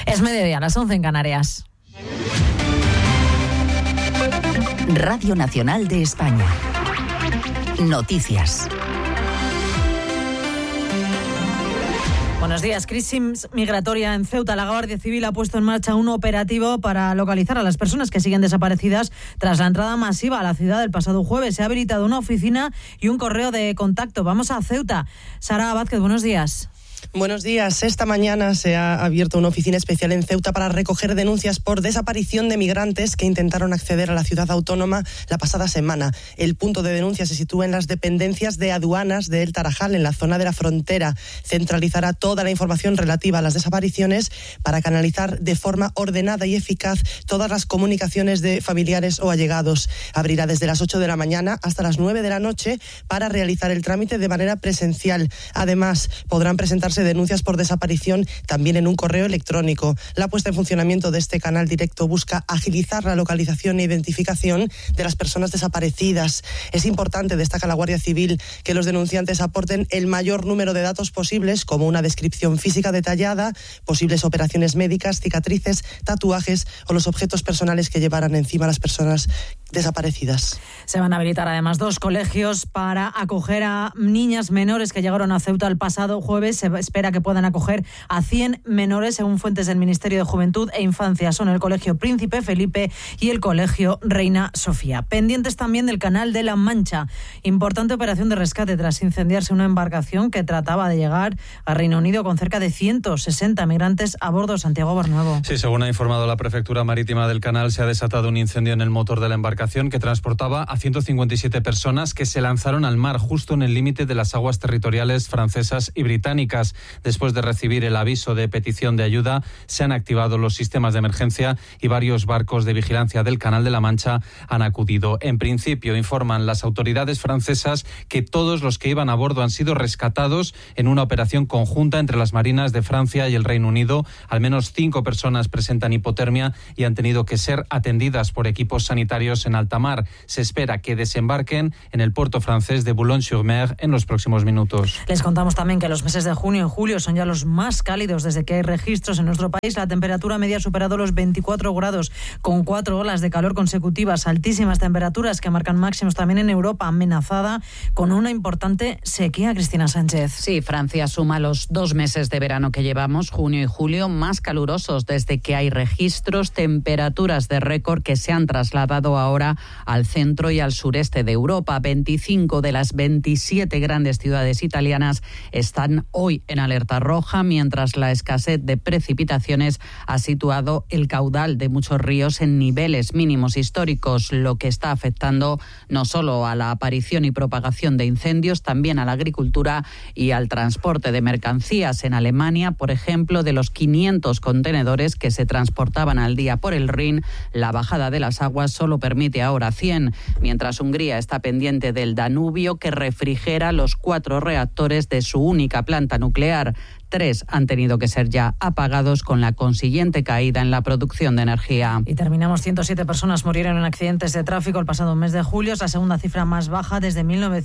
Es mediodía, a las 11 en Canarias. Radio Nacional de España. Noticias. Buenos días. Crisis migratoria en Ceuta. La Guardia Civil ha puesto en marcha un operativo para localizar a las personas que siguen desaparecidas tras la entrada masiva a la ciudad el pasado jueves. Se ha habilitado una oficina y un correo de contacto. Vamos a Ceuta. Sara Vázquez, buenos días. Buenos días. Esta mañana se ha abierto una oficina especial en Ceuta para recoger denuncias por desaparición de migrantes que intentaron acceder a la ciudad autónoma la pasada semana. El punto de denuncia se sitúa en las dependencias de aduanas de El Tarajal, en la zona de la frontera. Centralizará toda la información relativa a las desapariciones para canalizar de forma ordenada y eficaz todas las comunicaciones de familiares o allegados. Abrirá desde las 8 de la mañana hasta las 9 de la noche para realizar el trámite de manera presencial. Además, podrán presentarse denuncias por desaparición también en un correo electrónico. La puesta en funcionamiento de este canal directo busca agilizar la localización e identificación de las personas desaparecidas. Es importante, destaca la Guardia Civil, que los denunciantes aporten el mayor número de datos posibles, como una descripción física detallada, posibles operaciones médicas, cicatrices, tatuajes o los objetos personales que llevaran encima las personas desaparecidas. Se van a habilitar además 2 colegios para acoger a niñas menores que llegaron a Ceuta el pasado jueves. Se espera que puedan acoger a 100 menores, según fuentes del Ministerio de Juventud e Infancia. Son el Colegio Príncipe Felipe y el Colegio Reina Sofía. Pendientes también del Canal de la Mancha. Importante operación de rescate tras incendiarse una embarcación que trataba de llegar a Reino Unido con cerca de 160 migrantes a bordo. Santiago Barnuevo. Sí, según ha informado la Prefectura Marítima del Canal, se ha desatado un incendio en el motor de la embarcación que transportaba a 157 personas que se lanzaron al mar justo en el límite de las aguas territoriales francesas y británicas. Después de recibir el aviso de petición de ayuda, se han activado los sistemas de emergencia y varios barcos de vigilancia del Canal de la Mancha han acudido. En principio, informan las autoridades francesas que todos los que iban a bordo han sido rescatados en una operación conjunta entre las marinas de Francia y el Reino Unido. Al menos 5 personas presentan hipotermia y han tenido que ser atendidas por equipos sanitarios en alta mar. Se espera que desembarquen en el puerto francés de Boulogne-sur-Mer en los próximos minutos. Les contamos también que los meses de junio y julio son ya los más cálidos desde que hay registros en nuestro país. La temperatura media ha superado los 24 grados, con 4 olas de calor consecutivas, altísimas temperaturas que marcan máximos también en Europa, amenazada con una importante sequía. Cristina Sánchez. Sí, Francia suma los 2 meses de verano que llevamos, junio y julio, más calurosos desde que hay registros, temperaturas de récord que se han trasladado ahora al centro y al sureste de Europa. 25 de las 27 grandes ciudades italianas están hoy en alerta roja, mientras la escasez de precipitaciones ha situado el caudal de muchos ríos en niveles mínimos históricos, lo que está afectando no solo a la aparición y propagación de incendios, también a la agricultura y al transporte de mercancías. En Alemania, por ejemplo, de los 500 contenedores que se transportaban al día por el Rin, la bajada de las aguas solo permite ahora 100, mientras Hungría está pendiente del Danubio, que refrigera los 4 reactores de su única planta nuclear. 3 han tenido que ser ya apagados, con la consiguiente caída en la producción de energía. Y terminamos. 107 personas murieron en accidentes de tráfico el pasado mes de julio. Es la segunda cifra más baja desde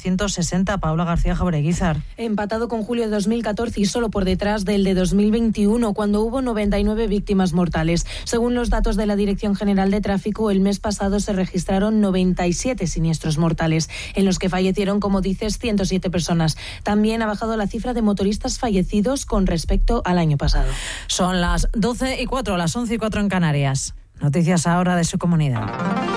1960. Paula García Jaureguizar. Empatado con julio de 2014 y solo por detrás del de 2021, cuando hubo 99 víctimas mortales. Según los datos de la Dirección General de Tráfico, el mes pasado se registraron 97 siniestros mortales, en los que fallecieron, como dices, 107 personas. También ha bajado la cifra de motoristas fallecidos con respecto al año pasado. Son las 12:04, las 11:04 en Canarias. Noticias ahora de su comunidad.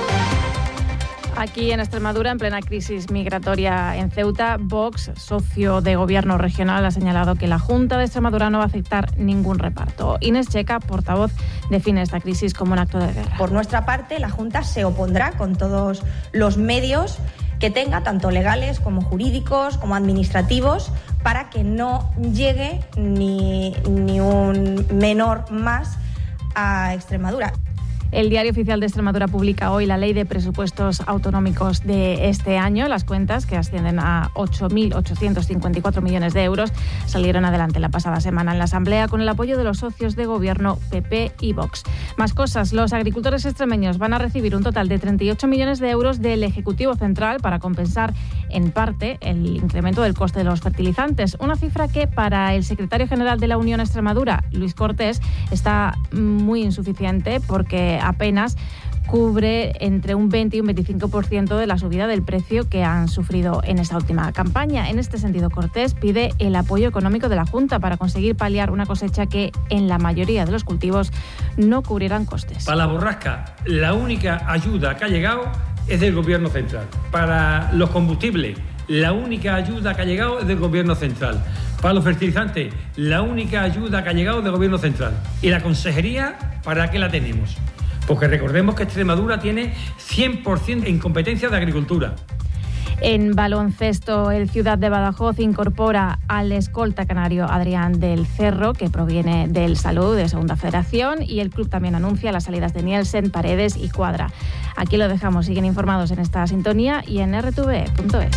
Aquí en Extremadura, en plena crisis migratoria en Ceuta, Vox, socio de gobierno regional, ha señalado que la Junta de Extremadura no va a aceptar ningún reparto. Inés Checa, portavoz, define esta crisis como un acto de guerra. Por nuestra parte, la Junta se opondrá con todos los medios que tenga, tanto legales como jurídicos, como administrativos, para que no llegue ni un menor más a Extremadura. El Diario Oficial de Extremadura publica hoy la Ley de Presupuestos Autonómicos de este año. Las cuentas, que ascienden a 8.854 millones de euros, salieron adelante la pasada semana en la Asamblea con el apoyo de los socios de gobierno PP y Vox. Más cosas, los agricultores extremeños van a recibir un total de 38 millones de euros del Ejecutivo Central para compensar en parte el incremento del coste de los fertilizantes. Una cifra que para el secretario general de la Unión Extremadura, Luis Cortés, está muy insuficiente porque apenas cubre entre un 20 y un 25% de la subida del precio que han sufrido en esta última campaña. En este sentido, Cortés pide el apoyo económico de la Junta para conseguir paliar una cosecha que en la mayoría de los cultivos no cubrirán costes. Para la borrasca, la única ayuda que ha llegado es del Gobierno Central. Para los combustibles, la única ayuda que ha llegado es del Gobierno Central. Para los fertilizantes, la única ayuda que ha llegado es del Gobierno Central. ¿Y la consejería, para qué la tenemos? Porque recordemos que Extremadura tiene 100% en competencia de agricultura. En baloncesto, el Ciudad de Badajoz incorpora al escolta canario Adrián del Cerro, que proviene del Salud de Segunda Federación, y el club también anuncia las salidas de Nielsen, Paredes y Cuadra. Aquí lo dejamos, siguen informados en esta sintonía y en rtve.es.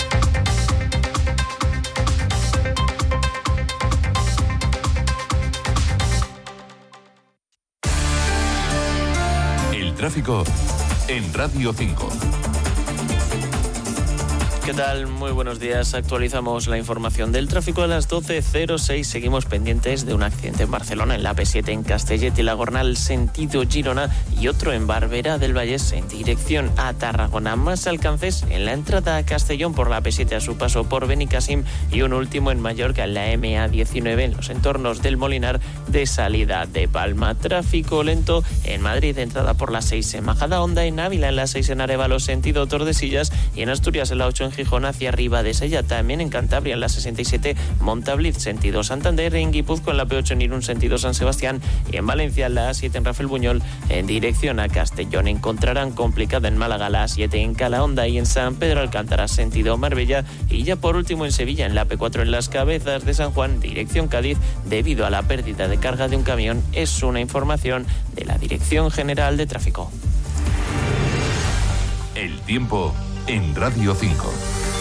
El tráfico en Radio 5. ¿Qué tal? Muy buenos días. Actualizamos la información del tráfico a las 12:06. Seguimos pendientes de un accidente en Barcelona, en la AP7 en Castellet y la Gornal, sentido Girona, y otro en Barberá del Vallès en dirección a Tarragona. Más alcances en la entrada a Castellón por la AP7 a su paso por Benicàssim, y un último en Mallorca, en la MA19 en los entornos del Molinar de salida de Palma. Tráfico lento en Madrid, entrada por la 6 en Majadahonda, en Ávila en la 6 en Arévalo sentido Tordesillas, y en Asturias en la 8 en Gijón hacia arriba de Sella. También en Cantabria en la 67 Montabliz sentido Santander, en Guipúzcoa en la P8 en Irún sentido San Sebastián, y en Valencia en la A7 en Rafael Buñol en dirección a Castellón. Encontrarán complicada en Málaga la A7 en Calahonda y en San Pedro Alcántara sentido Marbella, y ya por último en Sevilla en la P4 en Las Cabezas de San Juan dirección Cádiz debido a la pérdida de carga de un camión. Es una información de la Dirección General de Tráfico. El tiempo en Radio 5.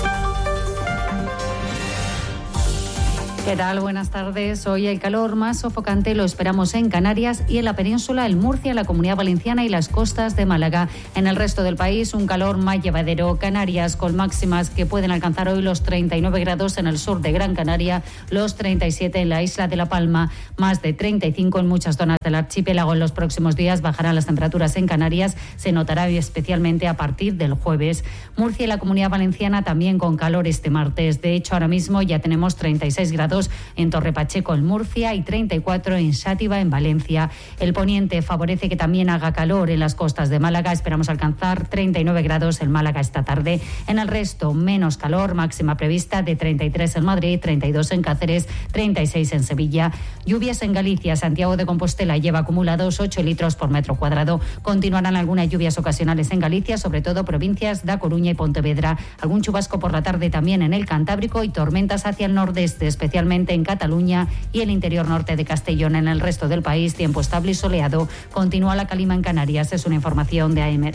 ¿Qué tal? Buenas tardes. Hoy el calor más sofocante lo esperamos en Canarias y en la península, en Murcia, la Comunidad Valenciana y las costas de Málaga. En el resto del país, un calor más llevadero. Canarias con máximas que pueden alcanzar hoy los 39 grados en el sur de Gran Canaria, los 37 en la isla de La Palma, más de 35 en muchas zonas del archipiélago. En los próximos días bajarán las temperaturas en Canarias, se notará especialmente a partir del jueves. Murcia y la Comunidad Valenciana también con calor este martes. De hecho, ahora mismo ya tenemos 36 grados en Torre Pacheco en Murcia y 34 en Xàtiva en Valencia. El poniente favorece que también haga calor en las costas de Málaga. Esperamos alcanzar 39 grados en Málaga esta tarde. En el resto, menos calor, máxima prevista de 33 en Madrid, 32 en Cáceres, 36 en Sevilla. Lluvias en Galicia. Santiago de Compostela lleva acumulados 8 litros por metro cuadrado. Continuarán algunas lluvias ocasionales en Galicia, sobre todo provincias de A Coruña y Pontevedra. Algún chubasco por la tarde también en el Cantábrico y tormentas hacia el nordeste, especialmente en Cataluña y el interior norte de Castellón. En el resto del país, tiempo estable y soleado. Continúa la calima en Canarias. Es una información de AEMET.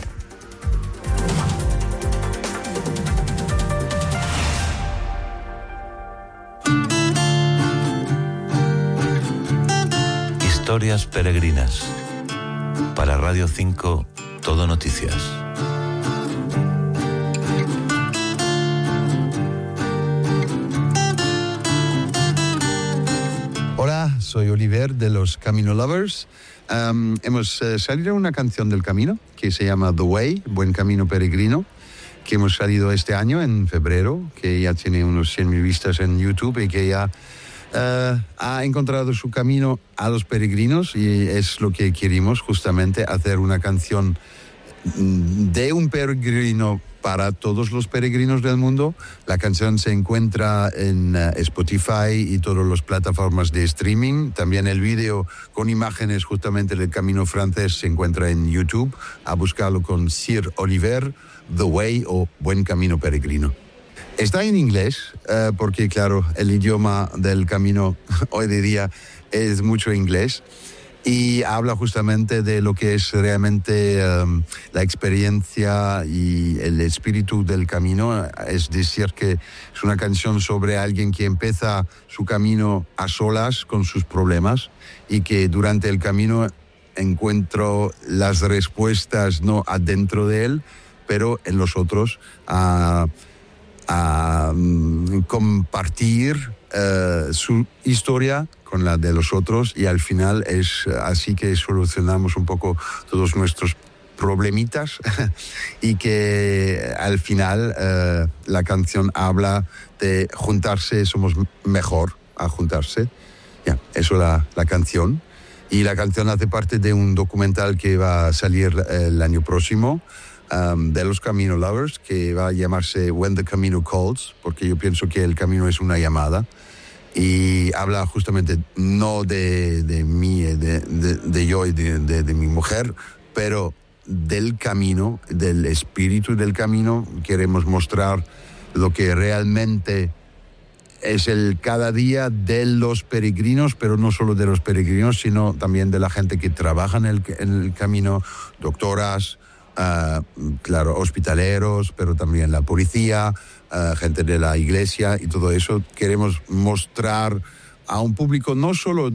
Historias peregrinas. Para Radio 5, Todo Noticias. Hola, soy Oliver de los Camino Lovers. Hemos salido una canción del camino que se llama The Way, Buen Camino Peregrino, que hemos salido este año en febrero, que ya tiene unos 100.000 vistas en YouTube y que ya ha encontrado su camino a los peregrinos, y es lo que querimos justamente, hacer una canción de un peregrino para todos los peregrinos del mundo. La canción se encuentra en Spotify y todas las plataformas de streaming. También el vídeo con imágenes justamente del camino francés se encuentra en YouTube. A buscarlo con Sir Oliver, The Way o Buen Camino Peregrino. Está en inglés porque, claro, el idioma del camino hoy de día es mucho inglés. y habla justamente de lo que es realmente la experiencia y el espíritu del camino. Es decir, que es una canción sobre alguien que empieza su camino a solas con sus problemas y que durante el camino encuentro las respuestas no adentro de él, pero en los otros, a compartir su historia con la de los otros, y al final es así que solucionamos un poco todos nuestros problemitas y que al final la canción habla de juntarse, somos mejor a juntarse. Ya, eso la canción. Y la canción hace parte de un documental que va a salir el año próximo, de los Camino Lovers, que va a llamarse When the Camino Calls, porque yo pienso que el camino es una llamada. Y habla justamente no de mí, de yo y de mi mujer, pero del camino, del espíritu del camino. Queremos mostrar lo que realmente es el cada día de los peregrinos, pero no solo de los peregrinos, sino también de la gente que trabaja en el camino, doctoras, claro, hospitaleros, pero también la policía, gente de la iglesia y todo eso. Queremos mostrar a un público no solo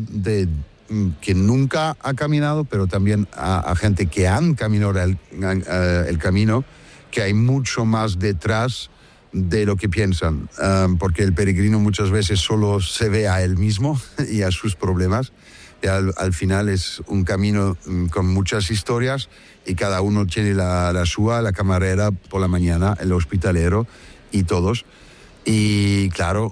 que nunca ha caminado, pero también a gente que han caminado el camino, que hay mucho más detrás de lo que piensan, porque el peregrino muchas veces solo se ve a él mismo y a sus problemas. Y al final es un camino con muchas historias y cada uno tiene la suya, la camarera por la mañana, el hospitalero y todos. Y claro,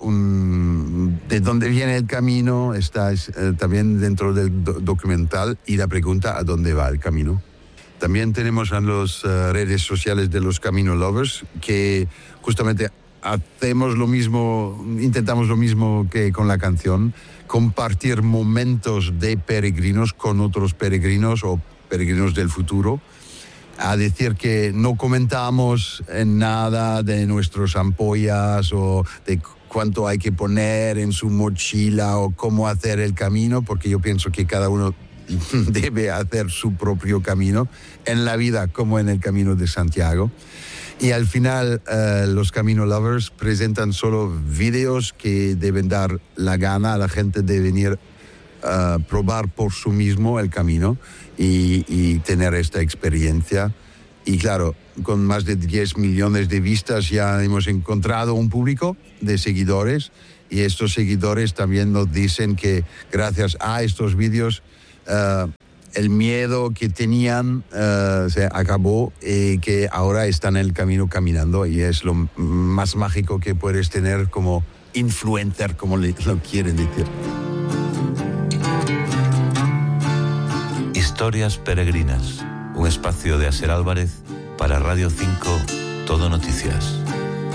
de dónde viene el camino está también dentro del documental, y la pregunta: ¿a dónde va el camino? También tenemos en las redes sociales de los Camino Lovers, que justamente hacemos lo mismo, intentamos lo mismo que con la canción, compartir momentos de peregrinos con otros peregrinos o peregrinos del futuro. A decir que no comentamos en nada de nuestras ampollas o de cuánto hay que poner en su mochila o cómo hacer el camino, porque yo pienso que cada uno debe hacer su propio camino en la vida como en el Camino de Santiago. Y al final los Camino Lovers presentan solo vídeos que deben dar la gana a la gente de venir a probar por sí mismo el camino y tener esta experiencia. Y claro, con más de 10 millones de vistas ya hemos encontrado un público de seguidores, y estos seguidores también nos dicen que gracias a estos vídeos el miedo que tenían se acabó, y que ahora están en el camino caminando, y es lo más mágico que puedes tener como influencer, como lo quieren decir. Historias peregrinas, un espacio de Aser Álvarez para Radio 5, Todo Noticias.